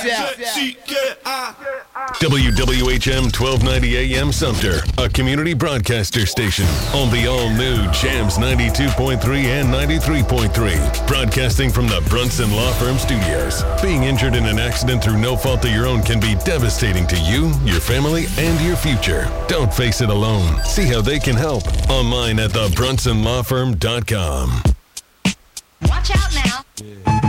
WWHM 1290 AM Sumter, a community broadcaster station on the all-new Jams 92.3 and 93.3. Broadcasting from the Brunson Law Firm Studios. Being injured in an accident through no fault of your own can be devastating to you, your family, and your future. Don't face it alone. See how they can help online at thebrunsonlawfirm.com. Watch out now.